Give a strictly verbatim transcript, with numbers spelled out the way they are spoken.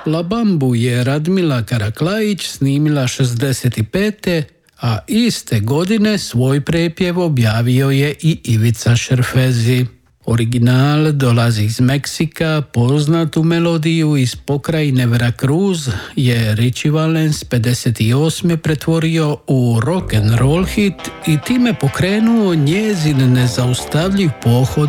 La Bambu je Radmila Karaklajić snimila šezdeset pete a iste godine svoj prepjev objavio je i Ivica Šerfezi. Original dolazi iz Meksika, poznatu melodiju iz pokrajine Veracruz je Richie Valens pedeset osme pretvorio u rock and roll hit i time pokrenuo njezin nezaustavljiv pohod